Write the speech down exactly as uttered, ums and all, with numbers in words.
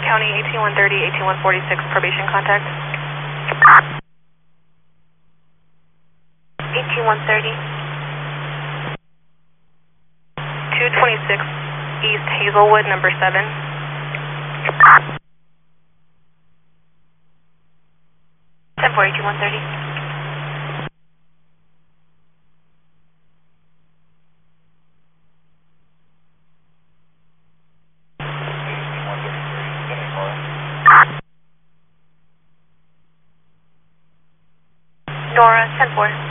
County, eighteen one thirty, eighteen one forty-six, probation contact. eighteen one thirty. two twenty-six East Hazelwood, number seven. ten four, eighteen one thirty. Nora, ten four.